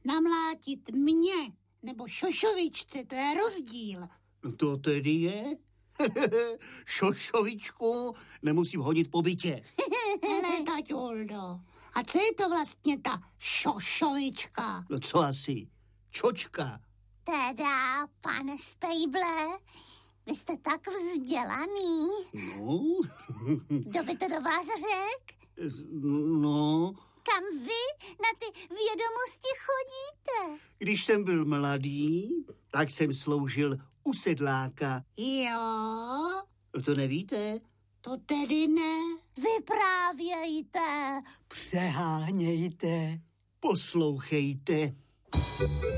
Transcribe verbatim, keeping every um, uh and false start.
namlátit mě nebo šošovičce, to je rozdíl. No to tedy je? Šošovičku nemusím hodit po bytě. Hele, taťuldo, a co je to vlastně ta šošovička? No co asi? Čočka. Teda, pane Spejble, vy jste tak vzdělaný. No? Kdo by to do vás řekl? No... Kam vy na ty vědomosti chodíte? Když jsem byl mladý, tak jsem sloužil u sedláka. Jo? To nevíte? To tedy ne. Vyprávějte. Přehánějte. Poslouchejte.